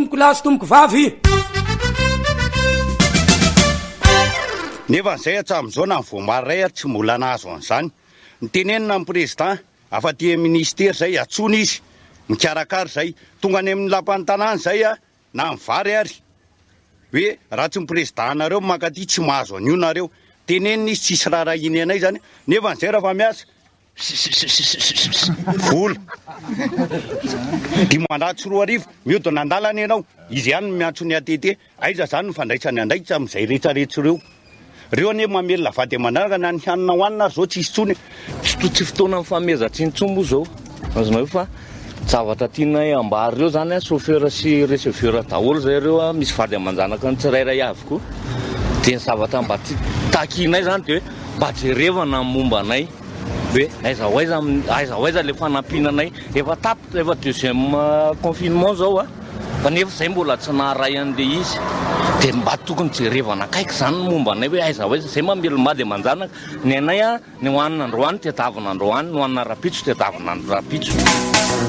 tomboko lahy sy tomboko vavy. Nefa n'izay hatram'izao na voamaray tsy mbola nahazo an'izany. Nitenenina amin'ny président afa-ty ministera zay atsony izy mikarakara zay tonga any amin'ny lapan'ny tanàna zay na mivary ary hoe raha tsy ny président nareo makaty tsy mahazo an'io nareo. Tenenina izy tsisy raharainy anay zany nefa n'izay raha fa miasa vola dimanjato roa arivo mihodina an-dalana ianao izy ihany miantso ny atete aiza zany nyfandraisany andraikitra amin'izay rehetrarehetra reo ane mamelona vady manaraka na ny hanina hoanina ary zao tsisy tsony tsy fotoana mifamezatsiny zao azonao fa zavatra tianay ambary reo zany chauffeur sy receveur daholo zay reo misy vady amanjanaka ny tsirairay avy koa de ny zavatra mba takinay zany de mba jerevana momba anay hoe aiza le fanampinanay efa tapitra efa deuxième confinement zao fa nefa zay mbola tsy naharay an'le izy de mba tokony jerevana akaiky zany momba anay hoe aiza zay mamelomady amanjanaka ny anay ny hoanina androany tetavina androany ny hoanina rapitso tetavina rapitso.